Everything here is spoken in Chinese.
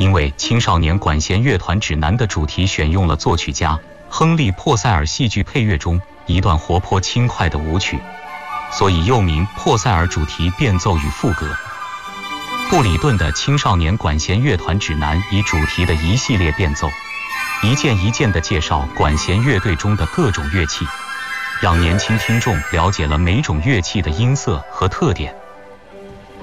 因为青少年管弦乐团指南的主题选用了作曲家亨利·珀塞尔戏剧配乐中一段活泼轻快的舞曲，所以又名珀塞尔主题变奏与赋格。布里顿的青少年管弦乐团指南以主题的一系列变奏，一件一件地介绍管弦乐队中的各种乐器，让年轻听众了解了每种乐器的音色和特点。